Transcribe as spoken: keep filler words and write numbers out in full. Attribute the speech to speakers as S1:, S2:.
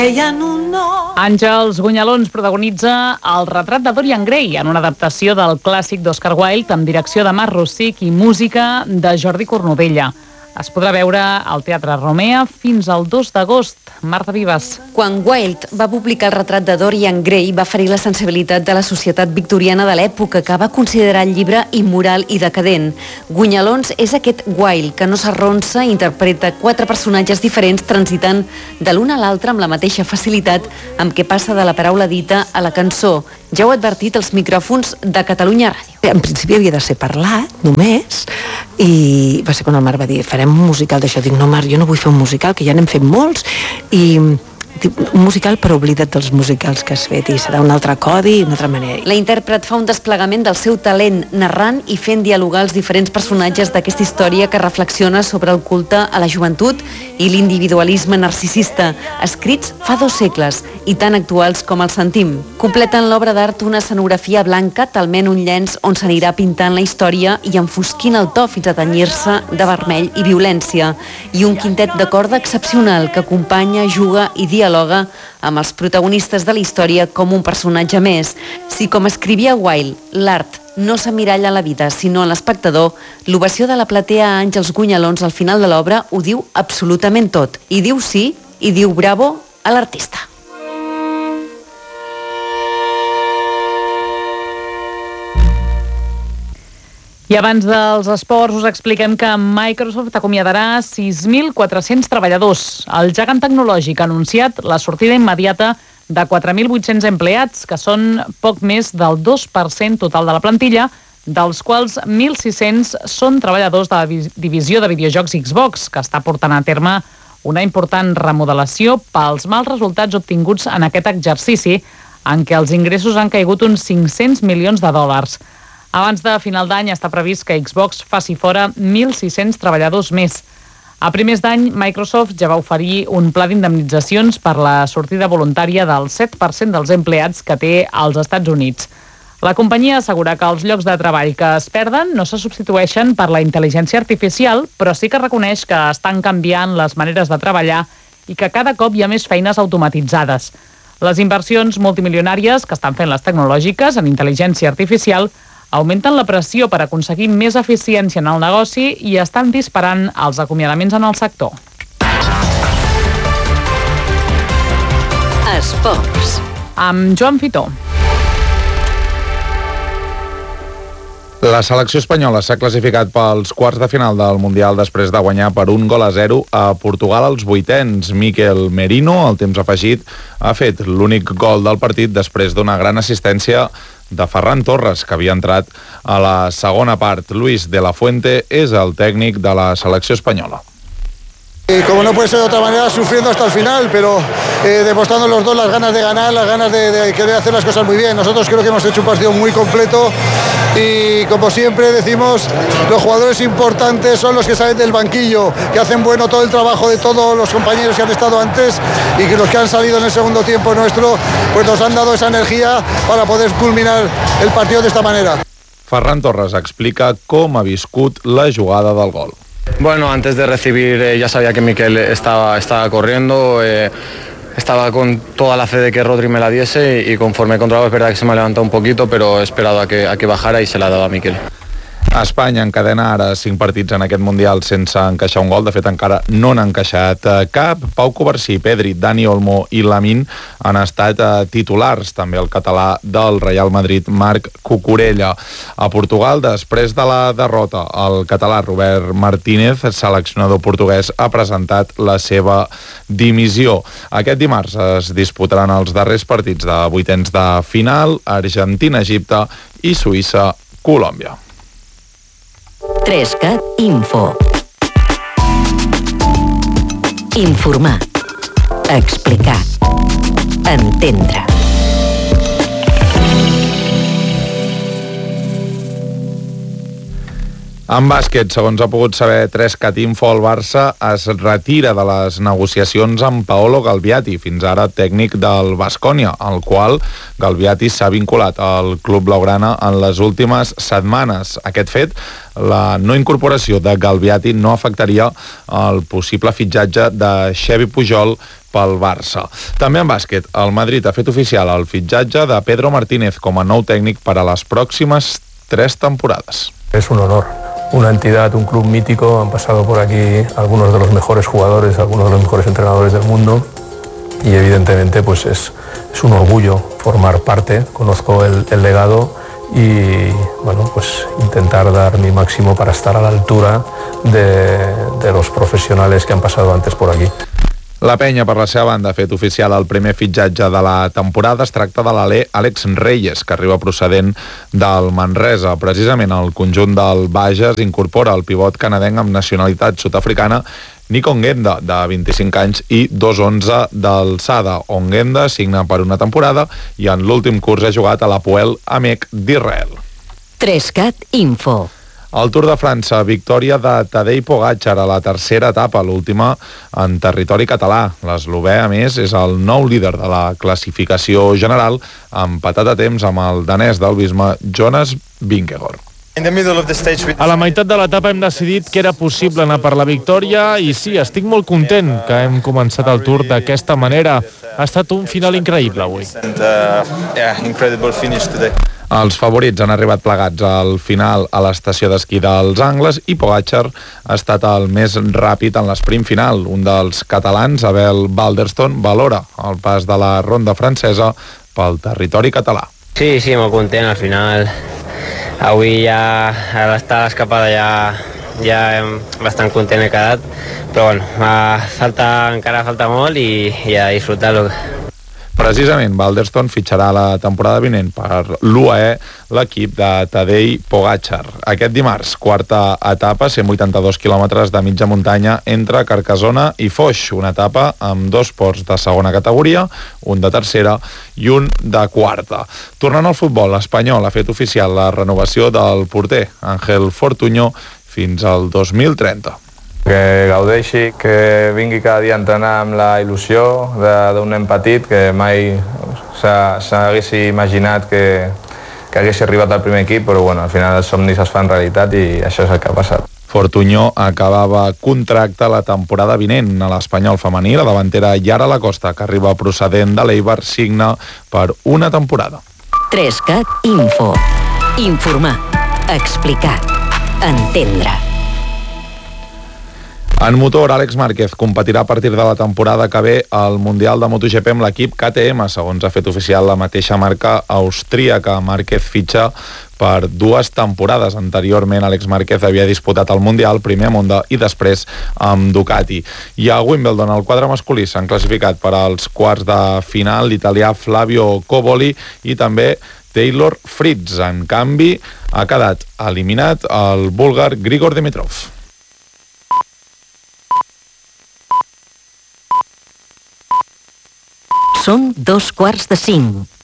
S1: Àngels Gunyalons protagonitza El retrat de Dorian Gray en una adaptació del clàssic d'Oscar Wilde amb direcció de Marc Rosic i música de Jordi Cornudella. Es podrà veure al Teatre Romea fins al dos d'agost. Marta Vives.
S2: Quan Wilde va publicar El retrat de Dorian Gray va ferir la sensibilitat de la societat victoriana de l'època, que va considerar el llibre immoral i decadent. Gunyalons és aquest Wilde que no s'arronsa i interpreta quatre personatges diferents transitant de l'un a l'altre amb la mateixa facilitat amb què passa de la paraula dita a la cançó. Ja ho ha advertit els micròfons de Catalunya Ràdio.
S3: En principi havia de ser parlat, només, i va ser quan el Marc va dir, farem un musical d'això. Dic, no, Marc, jo no vull fer un musical, que ja n'hem fet molts, i un musical per oblida't dels musicals que has fet, i serà un altre codi, una altra manera.
S2: La intèrpret fa un desplegament del seu talent, narrant i fent dialogar els diferents personatges d'aquesta història que reflexiona sobre el culte a la joventut i l'individualisme narcisista, escrits fa dos segles i tan actuals com els sentim. Completen l'obra d'art una escenografia blanca, talment un llenç on s'anirà pintant la història i enfosquint el to fins a tenyir-se de vermell i violència, i un quintet de corda excepcional que acompanya, juga i dialoga amb els protagonistes de la història com un personatge més. Si, com escrivia Wilde, l'art no s'emmiralla en la vida, sinó en l'espectador, l'ovació de la platea a Àngels Gunyalons al final de l'obra ho diu absolutament tot. I diu sí, i diu bravo a l'artista.
S1: I abans dels esports us expliquem que Microsoft acomiadarà sis mil quatre-cents treballadors. El gegant tecnològic ha anunciat la sortida immediata de quatre mil vuit-cents empleats, que són poc més del dos per cent total de la plantilla, dels quals mil sis-cents són treballadors de la divisió de videojocs Xbox, que està portant a terme una important remodelació pels mals resultats obtinguts en aquest exercici, en què els ingressos han caigut uns cinc-cents milions de dòlars. Abans de final d'any està previst que Xbox faci fora mil sis-cents treballadors més. A primers d'any, Microsoft ja va oferir un pla d'indemnitzacions per la sortida voluntària del set per cent dels empleats que té als Estats Units. La companyia assegura que els llocs de treball que es perden no se substitueixen per la intel·ligència artificial, però sí que reconeix que estan canviant les maneres de treballar i que cada cop hi ha més feines automatitzades. Les inversions multimilionàries que estan fent les tecnològiques en intel·ligència artificial augmenten la pressió per aconseguir més eficiència en el negoci i estan disparant els acomiadaments en el sector.
S2: Esports.
S1: Amb Joan Fitó.
S4: La selecció espanyola s'ha classificat pels quarts de final del Mundial després de guanyar per un gol a zero a Portugal als vuitens. Mikel Merino, al temps afegit, ha fet l'únic gol del partit després d'una gran assistència de Ferran Torres, que havia entrat a la segona part. Luis de la Fuente és el tècnic de la selecció espanyola.
S5: Y como no puede ser de otra manera, sufriendo hasta el final, pero eh, demostrando los dos las ganas de ganar, las ganas de, de querer hacer las cosas muy bien. Nosotros creo que hemos hecho un partido muy completo y, como siempre decimos, los jugadores importantes son los que salen del banquillo, que hacen bueno todo el trabajo de todos los compañeros que han estado antes, y que los que han salido en el segundo tiempo nuestro pues nos han dado esa energía para poder culminar el partido de esta manera.
S4: Ferran Torres explica com ha viscut la jugada del gol.
S6: Bueno, antes de recibir eh, ya sabía que Mikel estaba, estaba corriendo, eh, estaba con toda la fe de que Rodri me la diese, y, y conforme he controlado es verdad que se me ha levantado un poquito, pero he esperado a que, a que bajara y se la ha dado a Mikel.
S4: Espanya encadena ara cinc partits en aquest Mundial sense encaixar un gol. De fet, encara no n'ha encaixat cap. Pau Covarsí, Pedri, Dani Olmo i Lamine han estat titulars. També el català del Real Madrid, Marc Cucurella. A Portugal, després de la derrota, el català Robert Martínez, seleccionador portuguès, ha presentat la seva dimissió. Aquest dimarts es disputaran els darrers partits de vuitens de final: Argentina-Egipte i Suïssa-Colòmbia.
S7: Trescat Info. Informar. Explicar. Entendre.
S4: En bàsquet, segons ha pogut saber Trescat Info, el Barça es retira de les negociacions amb Paolo Galbiati, fins ara tècnic del Baskonia, al qual Galbiati s'ha vinculat al club blaugrana en les últimes setmanes. Aquest fet, la no incorporació de Galbiati, no afectaria el possible fitxatge de Xevi Pujol pel Barça. També en bàsquet, el Madrid ha fet oficial el fitxatge de Pedro Martínez com a nou tècnic per a les pròximes tres temporades.
S8: Es un honor, una entidad, un club mítico, han pasado por aquí algunos de los mejores jugadores, algunos de los mejores entrenadores del mundo y evidentemente pues es, es un orgullo formar parte, conozco el, el legado y bueno, pues intentar dar mi máximo para estar a la altura de, de los profesionales que han pasado antes por aquí.
S4: La penya, per la seva banda, ha fet oficial el primer fitxatge de la temporada. Es tracta de l'alè Àlex Reyes, que arriba procedent del Manresa. Precisament el conjunt del Bages incorpora el pivot canadenc amb nacionalitat sud-africana Nico Onguenda, de vint-i-cinc anys i dos coma onze d'alçada. Onguenda signa per una temporada i en l'últim curs ha jugat a l'Hapoel Amek d'Israel.
S7: Trescat Info.
S4: El Tour de França, victòria de Tadej Pogačar a la tercera etapa, l'última en territori català. L'eslovè, a més, és el nou líder de la classificació general, empatat a temps amb el danès del Visma, Jonas Vingegaard.
S9: A la meitat de l'etapa hem decidit que era possible anar per la victòria i sí, estic molt content que hem començat el Tour d'aquesta manera. Ha estat un final increïble avui.
S4: Els favorits han arribat plegats al final a l'estació d'esquí dels Angles i Pogačar ha estat el més ràpid en l'esprint final. Un dels catalans, Abel Balderston, valora el pas de la ronda francesa pel territori català.
S10: Sí, sí, molt content. Al final, avui ja a l'estar a l'escapada ja, ja bastant content he quedat, però bueno, falta, encara falta molt i, i a disfrutar-lo.
S4: Precisament, Balderston fitxarà la temporada vinent per l'U A E l'equip de Tadej Pogačar. Aquest dimarts, quarta etapa, cent vuitanta-dos quilòmetres de mitja muntanya entre Carcassona i Foix, una etapa amb dos ports de segona categoria, un de tercera i un de quarta. Tornant al futbol, l'Espanyol ha fet oficial la renovació del porter Ángel Fortuño fins al dos mil trenta.
S8: Que gaudeixi, que vingui cada dia a entrenar amb la il·lusió d'un nen petit que mai s'hagués imaginat que, que hagués arribat al primer equip, però bueno, al final els somnis es fan realitat i això és el que ha passat.
S4: Fortuño acabava contracte la temporada vinent a l'Espanyol femení. La davantera Yara Lacosta, que arriba procedent de l'Eibar, signa per una temporada.
S7: Trescat Info. Informar. Explicar. Entendre.
S4: En motor, Àlex Márquez competirà a partir de la temporada que ve al Mundial de MotoGP amb l'equip K T M, segons ha fet oficial la mateixa marca austríaca. Márquez fitxa per dues temporades. Anteriorment, Àlex Márquez havia disputat el Mundial, primer amb Honda i després amb Ducati. I a Wimbledon, el quadre masculí, s'han classificat per als quarts de final l'italià Flavio Coboli i també Taylor Fritz. En canvi, ha quedat eliminat el búlgar Grigor Dimitrov.
S7: Són dos quarts de cinc.